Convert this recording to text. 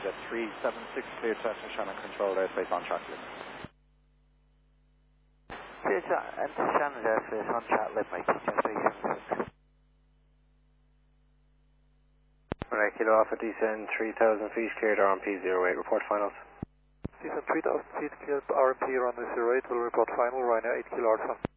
Jet 376, clear to enter Shannon controlled airspace on track limit. Clear to enter Shannon's airspace on track limit, Jet 376. Alright, Kilo Alpha, descend 3000 feet, cleared RMP 08, report finals. Descend 3000 feet, cleared RMP runway 08, will report final, Ryanair 8 Kilo Alpha.